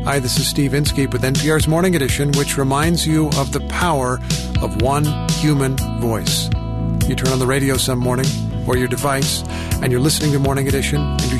Hi, this is Steve Inskeep with NPR's Morning Edition, which reminds you of the power of one human voice. You turn on the radio some morning or your device, and you're listening to Morning Edition, and you